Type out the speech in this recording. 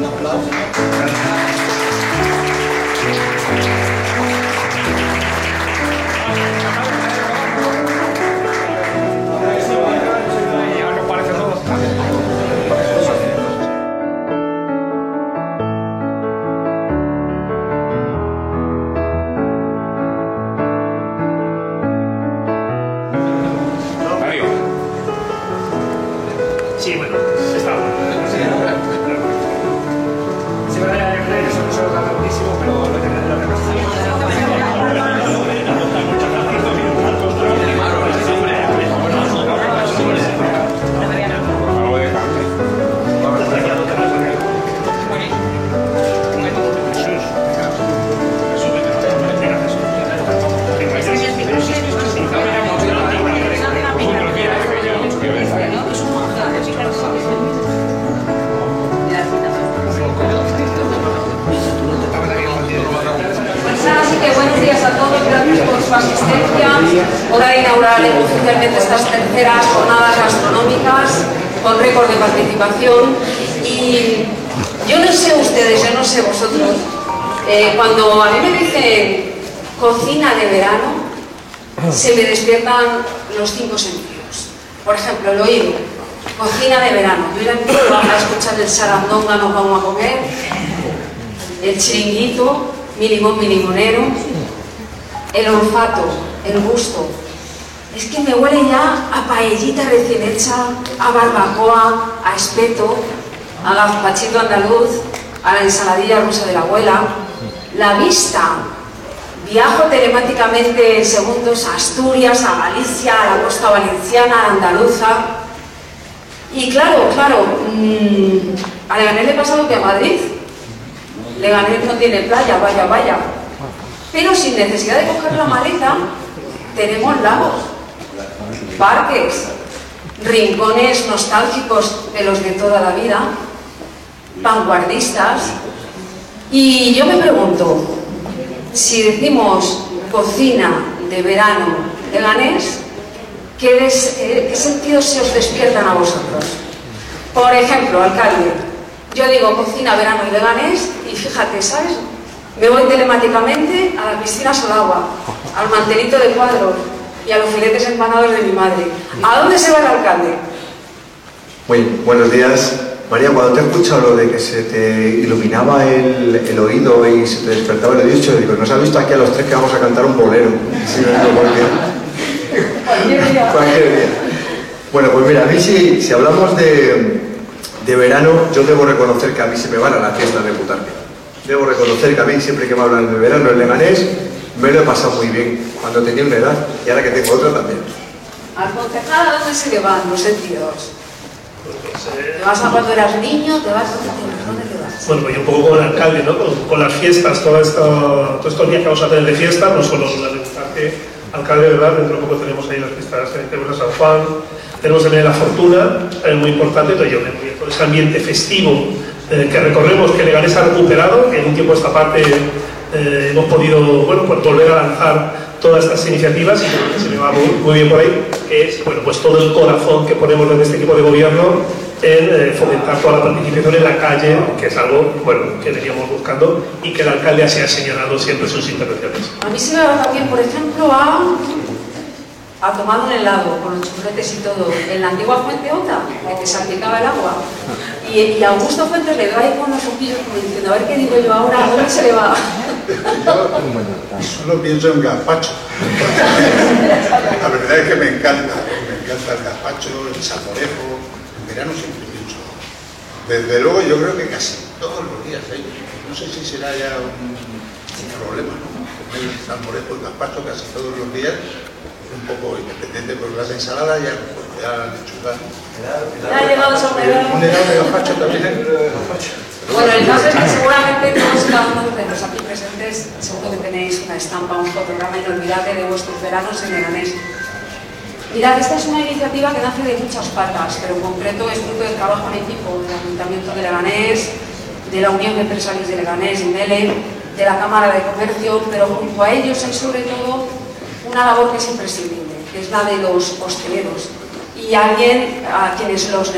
Un aplauso. Sí, bueno, está bueno. Sí, verdad, yo creo que eso no se lo da tantísimo, pero lo que buenos días a todos, gracias por su asistencia. Ahora inauguraremos oficialmente estas terceras jornadas gastronómicas con récord de participación. Y yo no sé ustedes, yo no sé vosotros, cuando a mí me dicen cocina de verano, se me despiertan los 5 sentidos. Por ejemplo, el oído, cocina de verano. Yo ya empiezo a escuchar el sarandonga, nos vamos a comer, el chiringuito, mi limón, mi limonero. El olfato, el gusto. Es que me huele ya a paellita recién hecha, a barbacoa, a espeto, a gazpachito andaluz, a la ensaladilla rusa de la abuela. La vista. Viajo telemáticamente en segundos a Asturias, a Galicia, a la costa valenciana, a la andaluza. Y claro, a Leganés le pasa lo que a Madrid. Leganés no tiene playa, vaya. Pero sin necesidad de coger la maleta, tenemos lagos, parques, rincones nostálgicos de los de toda la vida, vanguardistas. Y yo me pregunto, si decimos cocina de verano Leganés, ¿qué sentidos se os despiertan a vosotros? Por ejemplo, alcalde, yo digo cocina, verano y Leganés, y fíjate, ¿sabes? Me voy telemáticamente a la piscina Solagua, al mantelito de cuadros y a los filetes empanados de mi madre. ¿A dónde se va el alcalde? Muy buenos días. María, cuando te he escuchado lo de que se te iluminaba el oído y se te despertaba el oído, digo, nos ha visto aquí a los tres que vamos a cantar un bolero. Sí, cualquier día. Bueno, pues mira, a mí si hablamos de verano, yo debo reconocer que a mí se me van a la fiesta de Butarque. Debo reconocer que a mí siempre que me hablan de verano en Leganés, me lo he pasado muy bien cuando tenía una edad y ahora que tengo otra también. Al concejal, ¿a dónde se le van los sentidos? ¿Te vas a cuando eras niño? ¿Te vas a dónde te vas? Bueno, pues yo un poco como el alcalde, ¿no? Con las fiestas, todos estos días que vamos a tener de fiesta, no solo las de Butarque, alcalde, ¿verdad? Dentro de poco tenemos ahí las fiestas, tenemos a San Juan, tenemos también la Fortuna, muy importante, entonces yo todo ese ambiente festivo que recorremos, que Leganés ha recuperado, que en un tiempo a esta parte hemos podido, bueno, pues volver a lanzar todas estas iniciativas y creo que se me va muy bien por ahí, que es, bueno, pues todo el corazón que ponemos desde este equipo de gobierno en fomentar toda la participación en la calle, que es algo, bueno, que veníamos buscando y que el alcalde así ha señalado siempre en sus intervenciones. A mí se me va también, por ejemplo, a tomar un helado con los chufletes y todo, en la antigua Fuente Ota, que te salpicaba el agua. Y a Augusto Fuentes le doy con los ojillos como diciendo, a ver qué digo yo ahora, ¿a dónde se le va? Solo pienso en gazpacho. La verdad es que me encanta el gazpacho, el salmorejo. En verano siempre pienso. Desde luego yo creo que casi todos los días hay. No sé si será ya un problema, ¿no? Comer el salmorejo, el gazpacho casi todos los días. Un poco independiente, porque las ensaladas ya, pues, ya lechuga. Ya ha llegado sobre un helado de gazpacho también. Bueno, el caso es que seguramente todos y cada uno de los aquí presentes seguro que tenéis una estampa, un fotograma inolvidable de vuestros veranos en Leganés. Mirad, esta es una iniciativa que nace de muchas patas, pero en concreto es fruto del trabajo en equipo del Ayuntamiento de Leganés, de la Unión de Empresarios de Leganés, INELE, de la Cámara de Comercio, pero junto a ellos hay sobre todo una labor que es imprescindible, que es la de los hosteleros y alguien a quienes los